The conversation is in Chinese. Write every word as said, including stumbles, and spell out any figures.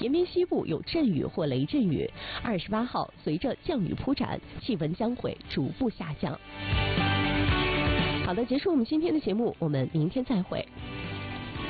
偏偏西部有阵雨或雷阵雨。二十八号，随着降雨铺展，气温将会逐步下降。好的，结束我们今天的节目，我们明天再会。